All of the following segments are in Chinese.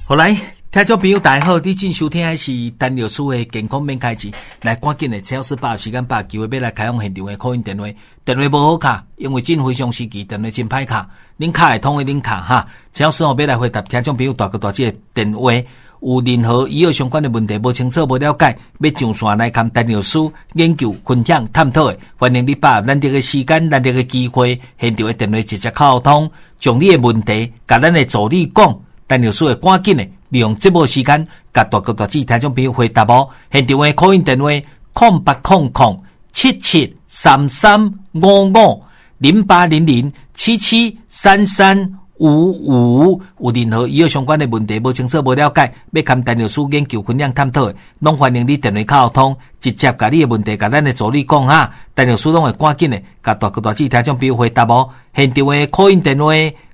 好来，听众朋友大家好，你正收听的是陈老师的健康免开钱。来，赶紧的，超市把握时间，把握机会要来开放现场的call in电话。电话无好卡，因为真非常时期，电话真歹卡。恁卡会通的恁卡哈，超市要来回答听众朋友大哥大姐的电话。有任何医药相关的问题无清楚、无了解，要上线来看陈老师研究、分享、探讨的，欢迎你把咱这个时间、咱这个机会，现场的电话直接沟通，将你的问题甲咱的助理讲，陈老师会赶紧的利用节目时间，甲大哥大姐听众朋友回答哦。现场的call in电话08007733550800773355，有任何医药相关的问题无清楚、无了解，要看陈老师研究、分享、探讨的，拢欢迎你电话沟通，直接甲你的问题甲咱的助理讲哈，陈老师拢会赶紧的甲大哥大姐听众朋友回答哦。现场的call in电话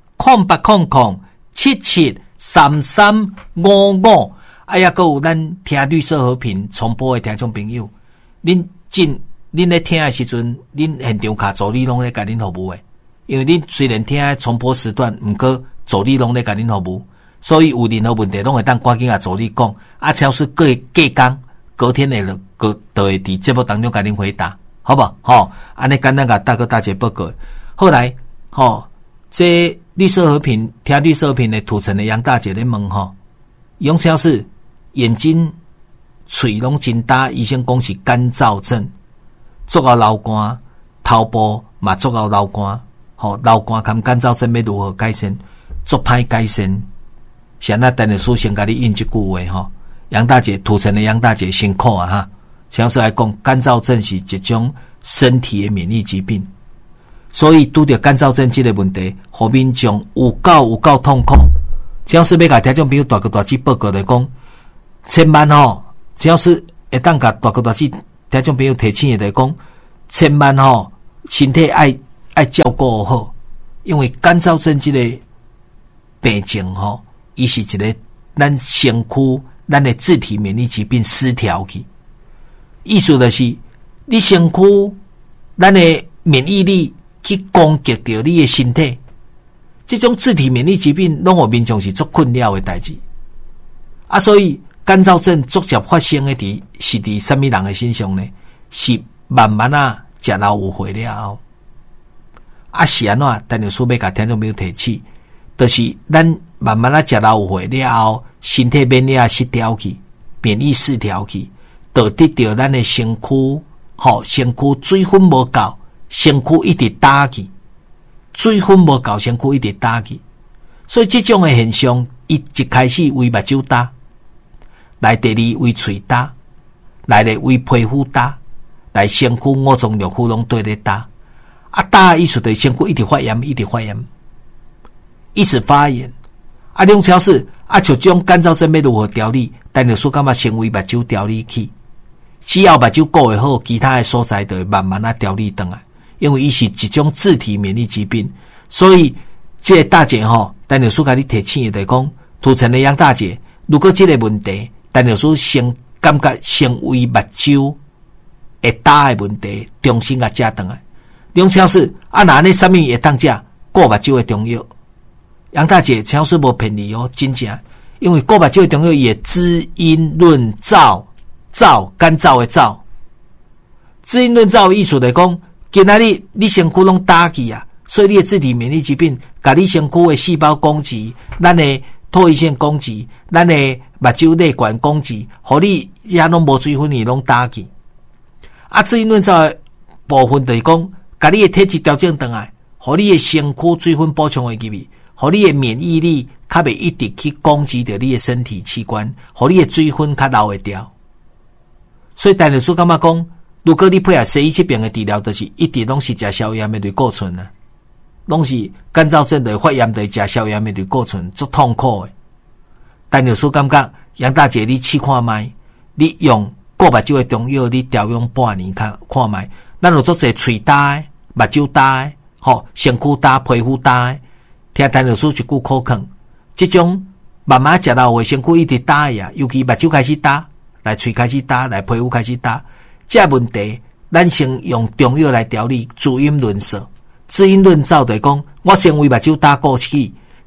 0800773355，哎呀，还有咱听绿色和平重播的听众朋友，恁咧听的时阵，恁现场卡助理拢咧甲恁服务的，因为恁虽然听重播时段，毋过助理拢咧甲恁服务，所以有任何问题拢会当赶紧甲助理讲，啊，超市隔天隔天的就会伫节目当中甲恁回答，好不好？安尼简单甲大哥大姐报告。后来，这绿色和平听绿色和平的土城的杨大姐咧问用超市眼睛、嘴拢真大，医生讲是干燥症。足够流汗，头部嘛足够流汗，流汗含干燥症要如何改善？足歹改善。现在陈老师先甲你应一句话杨大姐，土城的杨大姐辛苦啊哈！常说来讲，干燥症是一种身体的免疫疾病，所以拄着干燥症这个问题，互民众有够痛苦。常说要甲听众朋友大哥大姐报告来讲，千万常说会当甲大哥大姐听众朋友提醒的讲，千万身体爱照顾好，因为干燥症这个病症伊是一个咱身躯咱的自体免疫疾病失调去，意思就是你身躯咱的免疫力去攻击到你的身体，这种自体免疫疾病拢互民众是足困扰的代志啊，所以干燥症逐渐发生的是伫什么人的身上呢？是慢慢食老有岁了后，是安怎？陈老师要甲听众朋友提起，就是咱慢慢食老有岁了后，身体免疫失调去，免疫失调去，导致到咱的身躯，身躯水分无够，身躯一直打去，水分无够，身躯一直打去，所以这种的现象，一开始为目睭打。来第二为喙打，来咧为皮肤打，来身躯五脏六腑拢对咧打，打的意思就是身躯一直发炎，一直发炎，一直发炎。两超市像这种干燥症要如何调理？陈老师感觉先为目睭调理起，只要目睭顾会好，其他的所在就会慢慢调理回来。因为伊是一种自体免疫疾病，所以这个大姐陈老师甲你提醒的讲，土城的杨大姐，如果这个问题，陈老师先感觉先为目睭会打的问题，重新甲食回来。两超市那呢什么会当食？顾目睭的中药。杨大姐，超市无骗你真正，因为顾目睭的中药也滋阴润燥，干燥的燥，滋阴润燥的意思来讲，今仔日你身躯拢打去啊，所以你的自体免疫疾病，甲你身躯的细胞攻击，咱的唾液腺攻击，咱的目睭泪管攻击，互你遐拢无水分，你拢打去。滋阴润燥的部分就是讲，甲你的体质调整回来，互你的身躯水分补充会入去，互你的免疫力较袂一直去攻击到你的身体器官，互你的水分较留会掉。所以陈老师感觉讲，如果你配合西医这边的治疗，就是一直拢是食消炎的类固醇啊，拢是干燥症的发炎的食消炎的类固醇，足痛苦的。陈老师感觉杨大姐，你试看卖，你用顾目睭的中药，你调用半年看卖，咱有足侪喙打的、目睭打的、身躯打、皮肤打的。听陈老师一句口劝，这种慢慢食到的身躯一直打的尤其目睭开始打，来喙开始打，来皮肤开始打，这问题咱先用中药来调理，滋阴润燥。滋阴润燥就是讲，我先为目睭打过去，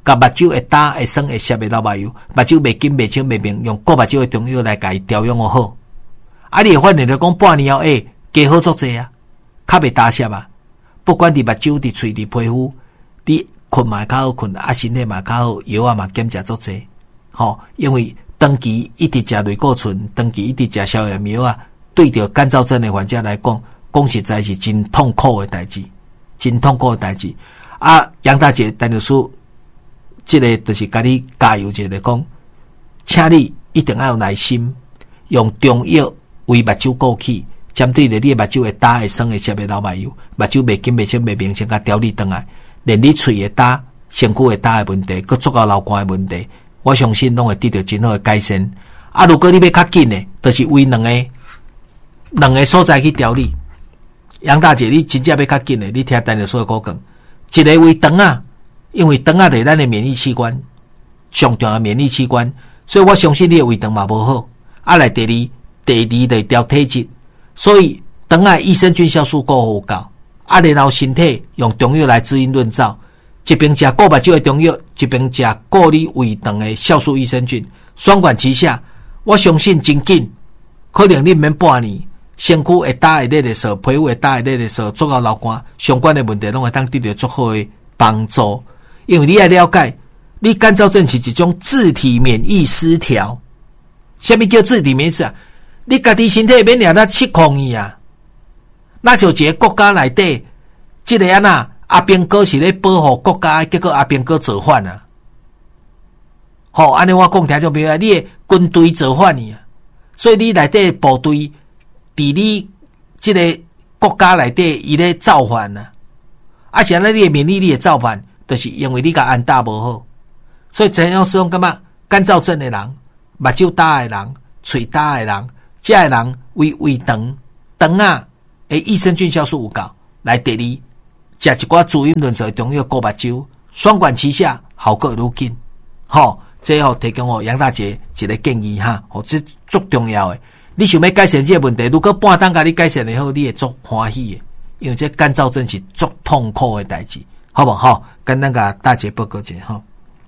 甲目睭会干会酸会涩的老目睭，目睭袂金袂清袂明，用过目睭的中药来甲伊调养好。啊，你会发现着讲半年后加好足济啊，较袂干涩啊。不管伫目睭、伫喙、伫皮肤，你困嘛较好困，啊身体嘛较好，药啊嘛减食足济。因为长期一直食类固醇，长期一直食消炎药啊，对着干燥症的患者来讲，讲实在是真痛苦的代志，真痛苦的代志。啊，杨大姐陈律师，这个就是甲你加油一个讲，请你一定要有耐心，用中药为目睭顾起，针对着你的目睭会干会酸会涩的老目睭，目睭袂金袂清袂明，先甲调理转来，连你喙会干、身躯会干的问题，佮足够流汗的问题，我相信拢会得到真好的改善。啊，如果你要较紧的，就是为两个所在去调理。杨大姐，你真正要较紧的，你听陈律师的讲讲，一个为肠啊，因为肠啊是咱的免疫器官，上重要的免疫器官，所以我相信你的胃肠嘛无好。啊，来第二来调体质，所以肠啊益生菌酵素够好够。啊，然后身体用中药来滋阴润燥，一边食顾目睭的中药，一边食顾你胃肠的酵素益生菌，双管齐下，我相信真紧，可能你免半年。身躯会干会热的时候，皮肤会干会热的时候，足够流汗，相关的问题拢会当得到足好的帮助。因为你要了解，你干燥症是一种自体免疫失调。什么叫自体免疫失调？你家己身体免了那失控伊啊！那像一个国家内底，这个阿兵哥是咧保护国家，结果阿兵哥造反啊！安尼我讲听众朋友，你的军队造反伊啊！所以你内底部队。伫你这个国家内底，伊咧造反啊！而且呢，你的免疫力的造反，就是因为你甲安大无好。所以陈老师讲感觉干燥症的人、目睭干的人、喙干的人，这个人为胃肠啊，益生菌酵素有够，来第二，食一寡滋阴润燥的中药顾目睭，双管齐下，效果愈紧。这提供杨大姐一个建议哈，这足重要的。你想要改善这个问题，如果半当甲你改善的好，你会足欢喜的，因为这干燥症是足痛苦的代志，好不好？跟那个大姐报告一下哈。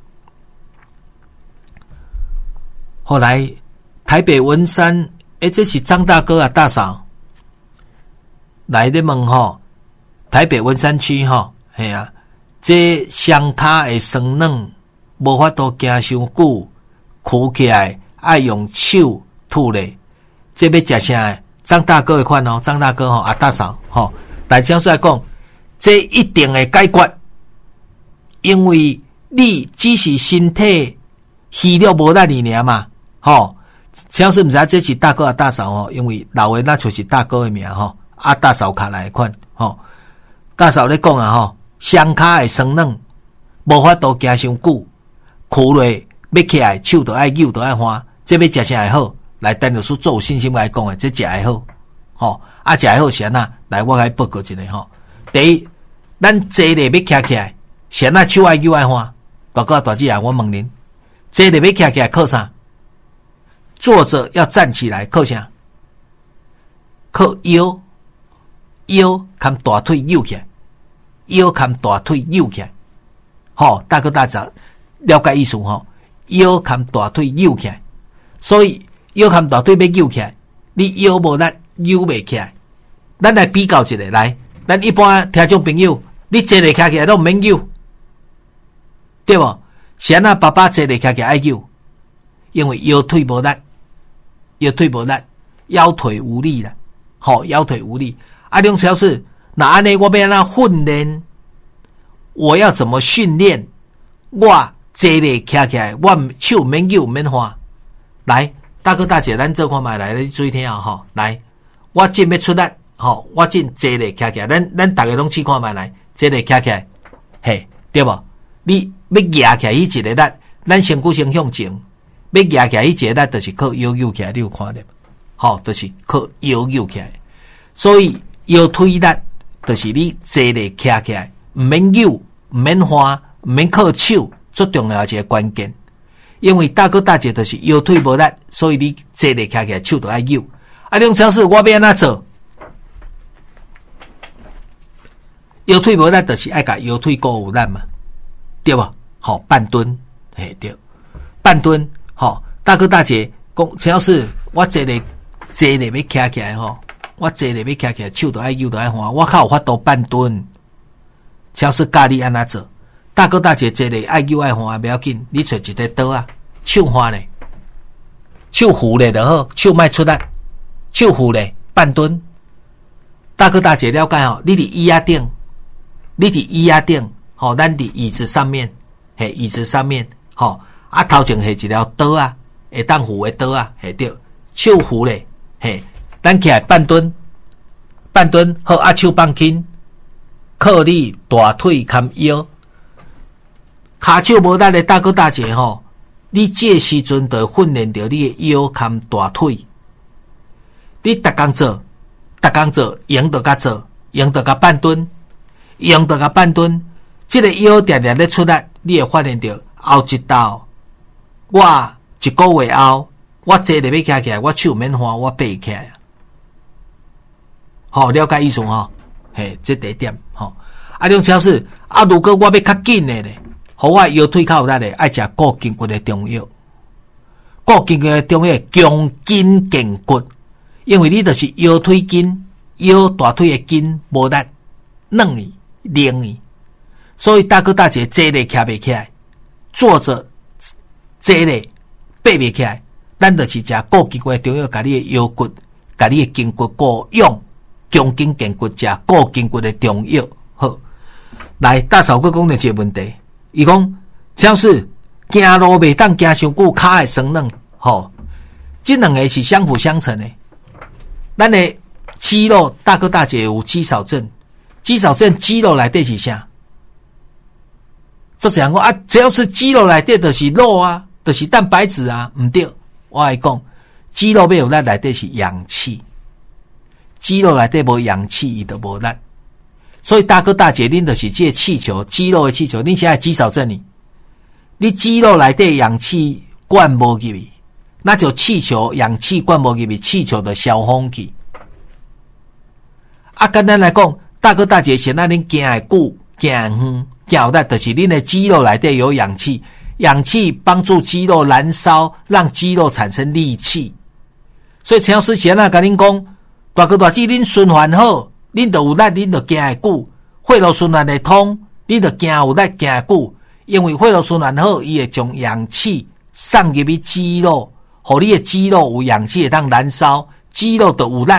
后来台北文山，这是张大哥啊，大嫂来的问哈，台北文山区哈，系啊，这双脚会酸软，无法度行伤久，箍起来爱用手吐咧。这要食啥？张大哥的款哦，张大哥阿大嫂来讲来讲，这一定会解决，因为你只是身体虚弱无力尔嘛，像是毋知这是大哥大嫂因为老的那就是大哥的名大嫂卡来的款大嫂咧讲啊双脚会酸软，无法度行伤久，躯咧要起来手都爱扭都爱花，这要食啥会好？来，陈律师做有信心来讲的，这食会好，食会好先来，我来报告一下第一，咱坐咧要站起来，先手爱扭爱花，大哥大姐我问您，坐咧要站起来靠啥？坐着要站起来靠啥？靠腰含大腿扭起来，腰含大腿扭起来，大哥大姐了解意思腰含大腿扭起来，所以。腰含大腿要扭起来，你腰无力扭袂起来。咱来比较一下，来，咱一般听众朋友，你坐咧起来都毋免扭，对无？先爸爸坐咧起来爱扭，因为腰腿无力，腰腿无力啦，腰腿无力。梁老师，那安尼我要安怎训练？我要怎么训练？我坐咧起来，我手免扭免花，来。大哥大姐，咱做看卖来，你注意听来，我真要出力，我真坐咧起来，咱大家拢试看卖来，坐咧起来，嘿，对无？你要压起来迄一个力，咱身躯先向前，要压起来迄一个力，就是靠腰扭起来，你有看到？就是靠腰扭起来，所以腰推力，就是你坐咧起来，毋免扭，毋免花，毋免靠手，最重要一个关键。因为大哥大姐就是腰腿无力，所以你坐咧起来手都爱扭。梁超市我要安怎做？腰腿无力就是爱甲腰腿顾有力嘛，对无？ 半蹲，嘿对，半蹲，大哥大姐讲，只要是我坐咧要站起来我坐咧要站起来，手都爱右都爱换，我较有法度半蹲。只要是教你安怎做，大哥大姐坐咧爱右爱换不要紧，你找一个刀啊，手换咧，手扶咧就好，手莫出力，手扶咧半蹲。大哥大姐了解你伫椅仔顶，咱伫椅子上面，椅子上面，头前系一条刀啊，会当扶的刀啊，对，手扶咧，咱起来半蹲，好手放轻，靠你大腿含腰，骹手无力的大哥大姐你这时阵就训练到你的腰含大腿，你逐工做，用就甲做，用就甲半蹲，这个腰定定咧出力，你会发现到后一道，我一个月后，我坐咧要站起来，我手免换，我爬起来了解意思这第一点种超市如果我要较紧的咧，互我腰腿较有力的，爱食固筋骨的中药，强筋健骨，因为你就是腰腿筋，腰大腿的筋无力，软去，所以大哥大姐坐咧徛袂起来，坐着坐咧爬袂起来，咱就是食固筋骨的中药，甲你的腰骨，甲你的筋骨固用，强筋健骨，食固筋骨的中药。好，来大嫂哥讲的这个问题，伊讲像是行路袂当行伤久，骹会酸软，这两个是相辅相成的。咱的肌肉，大哥大姐有肌少症，肌肉内底是啥？做讲只要是肌肉内底就是肉啊，就是蛋白质啊，唔对。我来讲，肌肉要有力内底是氧气，肌肉内底无氧气，伊就无力。所以大哥大姐，恁就是这个气球，肌肉的气球，恁现在肌少症你肌肉内底氧气灌无入去，那就气球氧气灌无入去，气球的消风去。简单来讲，大哥大姐现在恁行会久，行远，行有力，就是恁的肌肉内底有氧气，氧气帮助肌肉燃烧，让肌肉产生力气。所以陈老师现在跟恁讲，大哥大姐恁循环好，恁就有力，恁就行会久，血路循环会通，恁就行有力，行会久。因为血路循环好，伊会将氧气送入去肌肉，互你的肌肉有氧气会当燃烧，肌肉就有力。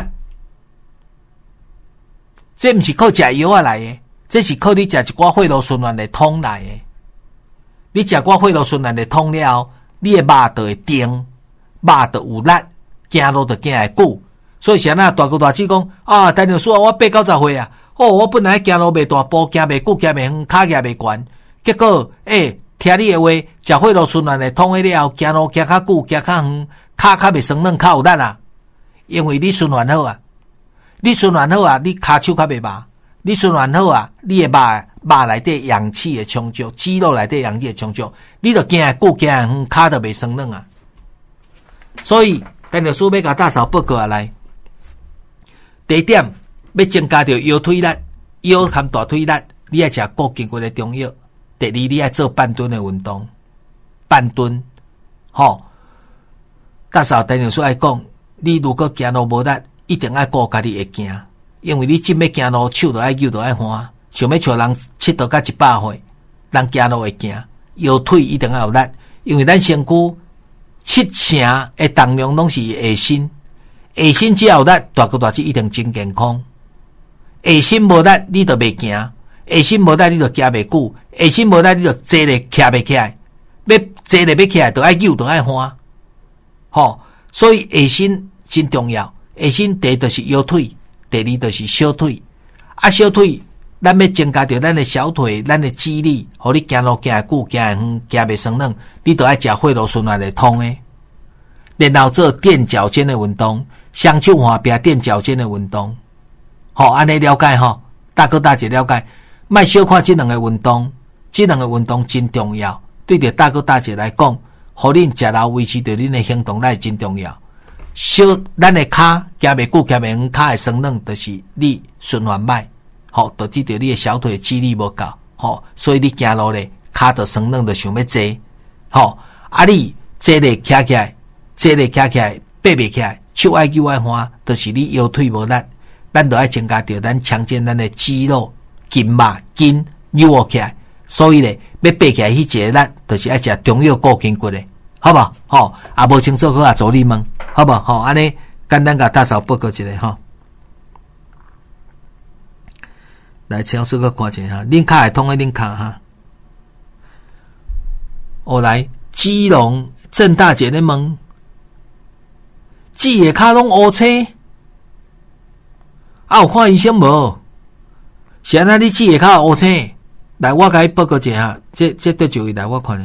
这不是靠食药啊来的，这是靠你食一寡血路循环的通来的。你食寡血路循环的通了后，你的肉就会定，肉就有力，行路就行会久。所以现在大哥大姐讲陈老师我80-90岁啊，我本来行路袂大步，行袂久，行袂远，骹举袂悬，结果听你的话，食血路循环的通了后，行路行较久，行较远，骹较袂酸软，较有力啊。因为你循环好啊。你循环好啊，你骹手较袂麻；你循环好啊，你的肉内底氧气会充足，肌肉内底氧气会充足，你就行会久，行会远，骹就袂酸软啊。所以，陈老师要甲大嫂报告下来。第一点，要增加到腰腿力，腰含大腿力，你爱食固筋骨的中药。第二，你爱做半蹲的运动，半蹲，大嫂陈老师爱讲，你如果行路无力，一定要顾家己会行，因为你真要行路，手就爱右就爱换，想要像人70到100岁，人行路会行，腰腿一定要有力，因为咱身躯70%的重量拢是下身，下身只要有力，大哥大姐一定真健康。下身无力，你就袂行；下身无力，你就行袂久；下身无力，你就坐咧徛袂起来。要坐咧要起来，就爱右就爱换。所以下身真重要。下身第一就是腰腿，第二就是小腿。小腿咱要增加到咱的小腿，咱的肌力，互你行路行会久，行会远，行袂酸软，你就爱食血路循环会通的。然后做垫脚尖的运动，双手换边垫脚尖的运动。安尼了解大哥大姐了解，莫小看这两个运动，这两个运动真重要。对着大哥大姐来讲，互恁食老维持着恁的行动力真重要。咱的骹行袂久，行袂远，骹会酸软，就是你循环歹，导致着你的小腿肌力无够，所以你行路咧骹着酸软着想要坐，吼，啊你坐咧徛起来，坐咧徛起来，爬袂起来，手爱脚爱换，就是你腰腿无力，咱着爱增加着咱强健咱的肌肉、筋肉、筋扭起来，所以咧要爬起来迄一个力，就是爱食中药固筋骨的，好无？吼，啊无清楚个助你问，好无？吼，安尼简单甲大嫂报告一下吼。来，请师个看一下哈，恁骹会痛的恁骹哈。我来，基隆郑大姐咧问，季下骹拢乌青，啊有看医生无？是安那你季下骹乌青？来，我甲你报告一下，这对就位来我看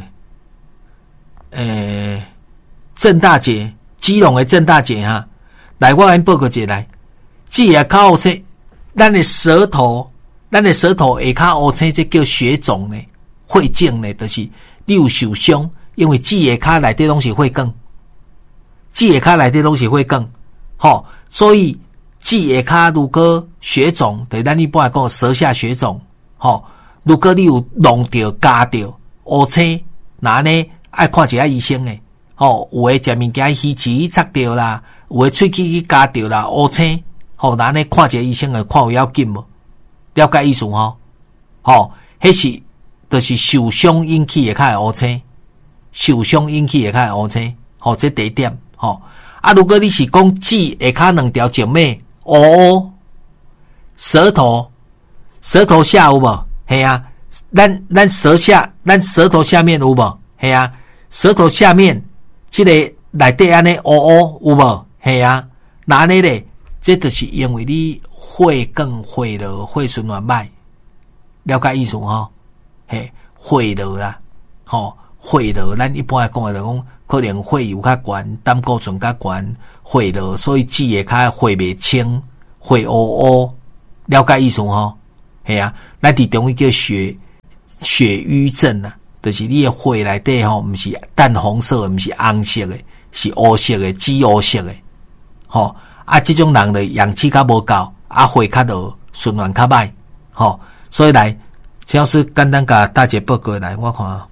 咧。郑大姐，基隆的郑大姐哈，来我甲你报告一下来，季下骹乌青，咱的舌头下骹乌青，这叫血肿呢，血肿呢，就是你有受伤，因为季下骹内底拢是血管，季下骹内底拢是血管，吼，所以季下骹如果血肿，对咱一般来讲舌下血肿，吼，如果你有弄着、加着乌青，那呢爱看一下医生诶，吼，有诶食物件鱼翅擦着啦，有诶喙齿去加着啦，乌青，吼，那呢看一下医生诶，看有要紧无？了解意思吼，吼，迄是就是受伤引起的较会乌青，受伤引起的较会乌青，吼，这第一点，吼。啊，如果你是讲指下骹两条静脉乌，舌头下有无？嘿啊，咱舌头下面有无？嘿啊，舌头下面这个内底安尼乌有无？嘿啊，那安尼咧，这就是因为你血管血流血循环歹，了解意思吼？嘿，血流啦，吼，血流，咱一般来讲就讲，可能血油较悬，胆固醇较悬，血流，所以指下骹血袂清，血乌，了解意思吼？嘿啊，咱伫中医叫血瘀症啊，就是你的血内底吼，毋是淡红色，毋是红色的，是乌色的，紫乌色的，吼。啊，这种人的氧气较无够，啊，血较落，循环较歹，吼，所以来，只要是简单甲大姐报告来，我看啊，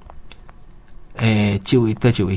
这位对这位，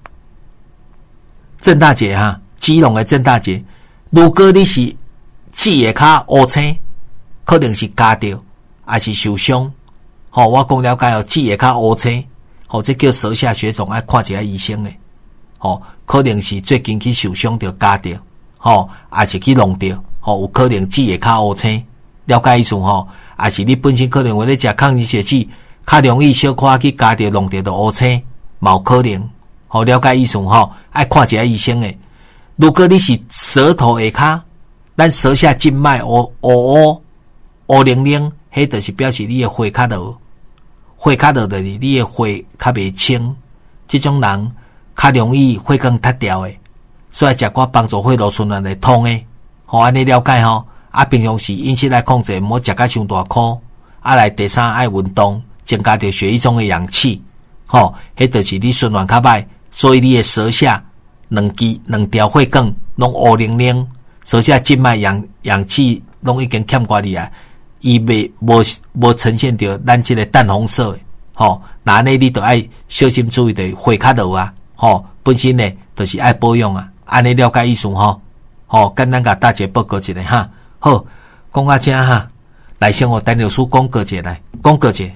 郑大姐哈，基隆的郑大姐，如果你是指下骹乌青，可能是加着，还是受伤，吼，我讲了解哦，指下骹乌青，吼，这叫舌下血肿，爱看一下医生诶，吼，可能是最近去受伤着加着。吼，也是去弄着，吼，有可能指下骹乌青，了解意思吼？也是你本身可能为咧食抗凝血剂，较容易小可去加着弄着就乌青，嘛有可能，吼，了解意思吼？爱看一下医生诶。如果你是舌头下骹，咱舌下静脉乌零零，迄就是表示你的血较落，血较落就是你的血较袂清，这种人较容易血管塌掉诶。所以食寡帮助血路循环来通诶，吼安尼了解吼。啊，平常时饮食来控制，莫食甲伤大块。啊，来第三爱运动，增加着血液中的氧气，吼，迄就是你循环较歹，所以你的舌下两条血管拢乌零零，舌下静脉氧气拢已经欠寡你啊，伊无呈现着咱这个淡红色诶，吼，那安尼你就爱小心注意着血较落啊，吼，本身呢就是爱保养啊。安尼了解意思吼，吼，简单甲大姐报告一下哈。好，讲到这哈，来先我陈律师讲个一来，讲个一。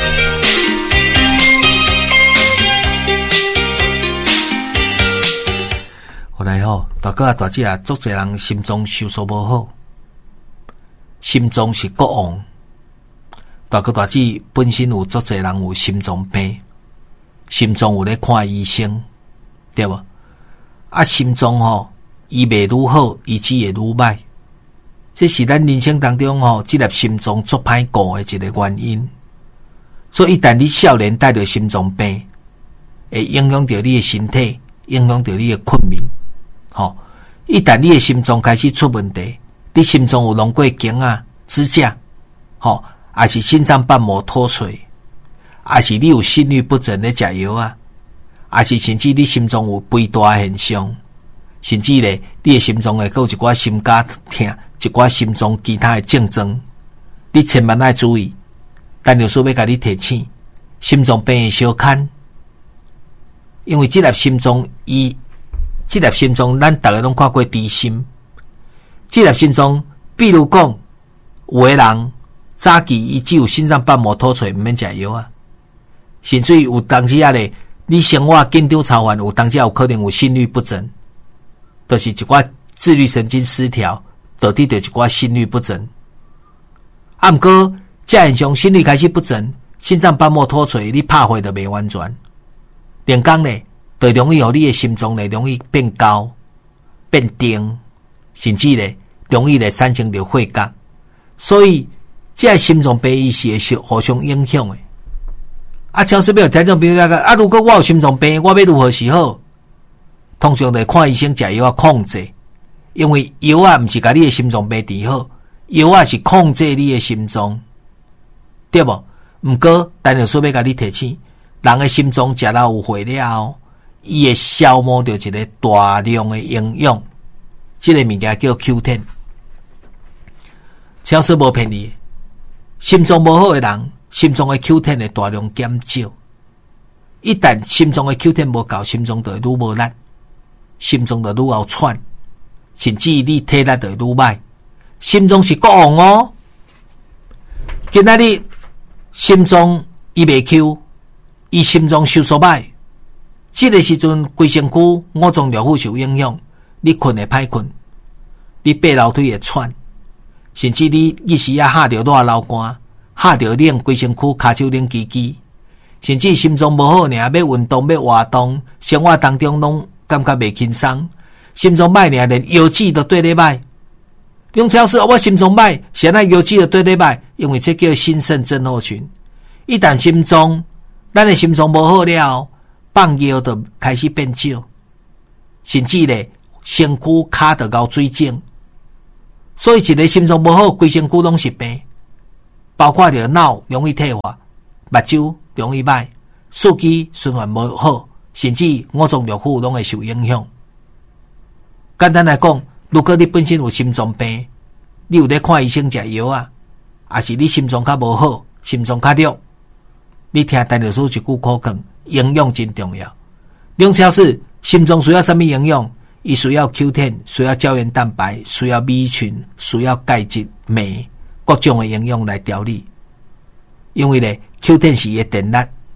后来吼，大哥啊大姐啊，足侪人心脏收缩无好，心脏是国王。大哥大姐本身有足侪人有心脏病，心脏有咧看医生，对无？啊，心脏吼，医袂愈好，医治会愈歹，这是咱人生当中吼，这粒心脏足歹顾的一个原因。所以，一旦你少年带着心脏病，会影响到你的身体，影响到你的困眠。吼，一旦你的心脏开始出问题，你心脏有弄过筋啊、支架，吼，还是心脏瓣膜脱垂，还是你有心律不整咧食药啊？还是甚至你心脏有肥大现象，甚至咧你的心脏会有一寡心绞痛，一寡心脏其他的症状，你千万要注意。陈律师要甲你提醒， 心脏病的相牵，因为这粒心脏咱大家拢看过低心，这粒心脏，比如讲，有的人早期伊只有心脏瓣膜脱垂，毋免食药啊，甚至有当时啊咧，你生活紧张超烦，有当时有可能有心律不整，就是一寡自律神经失调，导致着一寡心律不整。啊，毋过这现象心律开始不整，心脏瓣膜脱垂，你拍火就袂完全，连讲咧，就容易互你的心脏咧容易变高、变重，甚至咧容易咧产生着血压，所以这心脏病伊是会互相影响的。啊，超市要听众朋友讲，啊，如果我有心脏病，我要如何是好？通常就看医生食药啊控制，因为药啊毋是甲你的心脏病治好，药啊是控制你的心脏，对无？毋过，但是说要甲你提醒，人的心脏食了有血了，伊会消磨掉一个大量的营养，这个物件叫 Q10。超市无骗你，心脏无好的人，心脏的 Q10 会大量减少。一旦心脏的 Q10 无够，心脏就会愈无力，心脏就愈后喘，甚至你体力就会愈歹。心脏是国王哦，今仔日心脏伊袂 Q， 伊心脏收缩歹，这个时阵规身躯五脏六腑受影响，你困会歹困，你爬楼梯会喘，甚至你一时啊吓着热流汗，吓着冷，规身躯骹手冷吱吱，甚至心脏无好尔，要运动要活动，生活当中拢感觉袂轻松，心脏歹尔，连腰子都对咧歹。用超市我心脏歹，现在腰子就对咧歹，因为这叫心肾症候群。一旦心脏，咱的心脏无好了，放尿就开始变少，甚至咧身躯骹就高水肿。所以一个心脏无好，规身躯拢是病，包括着脑容易退化，目睭容易歹，四肢循环无好，甚至五脏六腑拢会受影响。简单来讲，如果你本身有心脏病，你有咧看医生食药啊，还是你心脏较无好，心脏较弱，你听陈老师一句口讲，营养真重要。两超是心脏需要什么营养？伊需要 Q10， 需要胶原蛋白，需要B群，需要钙质、镁，各种的营养来调理。因为咧 ，Q10 是伊的电力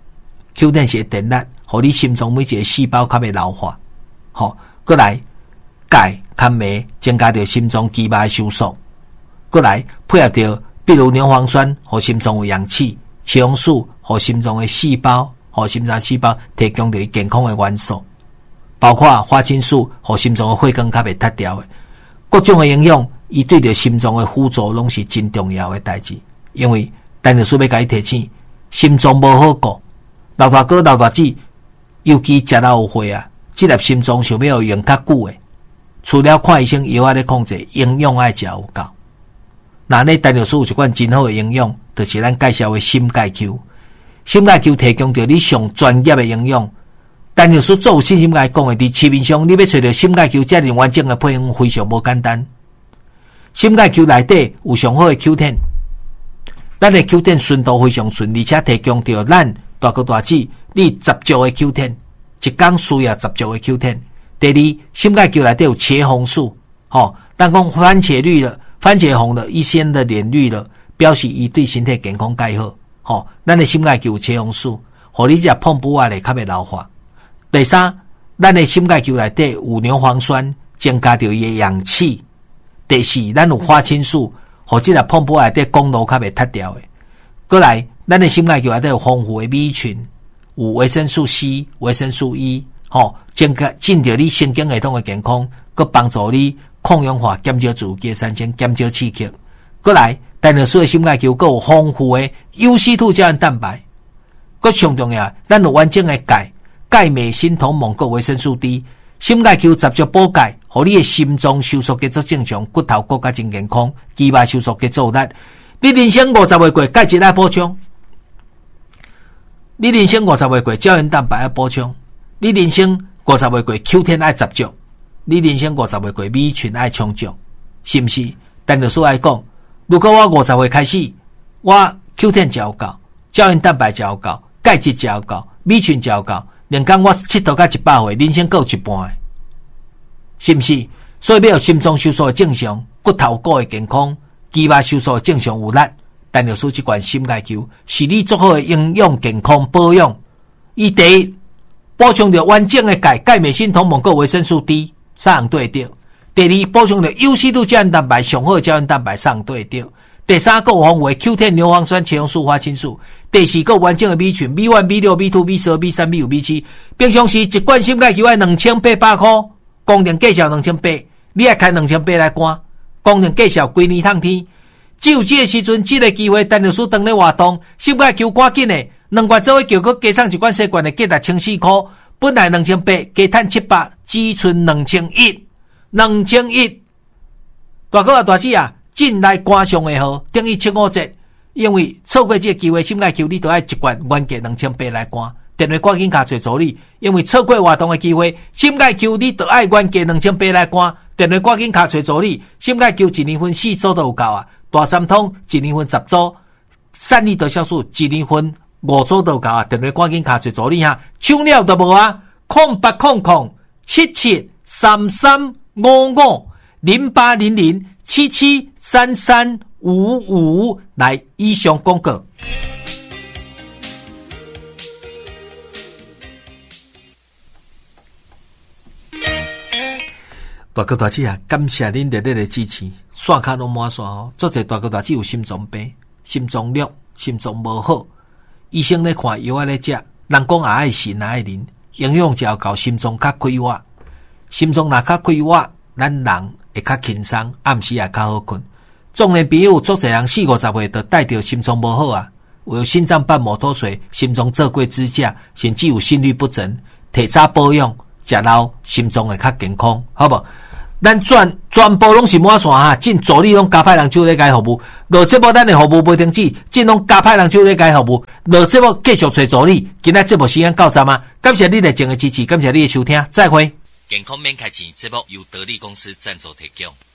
，Q10 是伊的电力，互你心脏每一个细胞较袂老化。好，过来钙、含镁，增加着心脏肌肉的收缩。过来配合着，比如牛磺酸，互心脏有氧气；茄红素，互心脏的细胞，互心脏细胞提供着健康的元素。包括花青素，互心脏的血管较袂脱掉的，各种的营养，伊对着心脏的辅助拢是真重要的代志。因为陈老师要甲你提醒，心脏无好顾，老大哥老大姐，尤其食到有血啊，这粒心脏想要用较久的，除了看医生药咧控制，营养爱食有够。那呢，陈老师有一款真好的营养，就是咱介绍的心钙 Q。心钙 Q 提供着你上专业的营养。陈老师做有信心来讲的，伫市面上你要找到心钙 Q 这样完整的配方非常无简单。心钙 Q 内底有上好的 Q10， 咱的 Q10 顺度非常顺，而且提供着咱大哥大姐你10组的 Q10， 一天需要10组的 Q10。第二，心钙 Q 内底有茄红素，咱讲番茄绿了、番茄红了、一鲜的脸绿了，表示伊对身体健康介好。咱的心钙 Q 有茄红素，互你食碰补啊咧较袂老化。第三，咱的心钙 Q 内底有牛磺酸，增加着伊的氧气。第四，咱有花青素，互即个碰补内底功能较袂脱掉的。过来，咱的心钙 Q 内底有丰富的 B 群，有维生素 C、维生素 E， 增加进着你神经系统的健康，佮帮助你抗氧化、减少自由基产生、减少刺激。过来，陈老师的心钙 Q 佮有丰富的 UC2 胶原蛋白，佮上重要，咱有完整的钙。钙镁锌铜锰佮维生素 D， 心钙 Q 10足补钙，互你的心脏收缩节奏正常，骨头骨骼真健康，肌肉收缩节奏力。你人生50岁过，钙质爱补充；你人生50岁过，胶原蛋白爱补充；你人生50岁过 ，Q10 爱10足；你人生50岁过 ，B 群爱充足，是毋是？陈老师来讲，如果我50岁开始，我 Q10 食有够，胶原蛋白食有够。 钙质食够，米群食够，连讲我70到100岁，人生够一半的，是毋是？所以要有心脏收缩正常，骨头骨的健康，肌肉收缩正常有力。但要输这款心钙球，是你足好的营养健康保养。伊第一补充着完整的钙、钙镁锌同盟跟维生素 D， 上对着。第二补充着优质乳胶原蛋白、上好的胶原蛋白上对着。第三个有丰富的 Q10 牛磺酸、茄红素、花青素。第四个完整的 B 群 B1、B6、B2、B12、B3、B5、B7。平常时一罐心钙球要2800块，公定价小2800，你爱开2800来关，公定价小规年烫天。只有这个时阵，这个机会，陈律师当咧活动，心钙球赶紧的，2罐做伙叫佮加上一罐细罐的，价1400块，本来2800，加赚700，只剩2100，大哥啊大姐啊，进来观赏的好，等于75折，因为错过这个机会，心钙球你都要一罐原价2800来关，电话赶紧卡找助理，因为错过活动的机会，心钙球你都要原价2800来关，电话赶紧卡找助理，心钙球1年份4组都有够啊。大三通1年份10组，散利得销数1年份5组都有够啊！电话赶紧卡住助理哈，抢了都无啊！08007733550800773355来以上广告。大哥大姐啊，感谢恁热烈的支持，刷卡拢满刷哦。做者大哥大姐有心脏病、心脏弱、心脏无好，医生咧看药咧食，人讲也爱食也爱啉，营养只要够心脏较开活，心脏若较开活，咱人会较轻松，暗时也较好困。中年朋友做者人40-50岁都带着心脏无好啊，有心脏瓣膜脱垂、心脏做过支架，甚至有心律不整，提早保养。食老心脏会较健康，好不好？咱全部拢是满线哈，进助理拢加派人手咧解服务。落节目咱的服务没停止，进拢加派人手咧解服务。落节目继续找助理。今仔节目时间到站啊！感谢你热情的支持，感谢你的收听，再会。 健康免开钱，节目由得力公司赞助提供。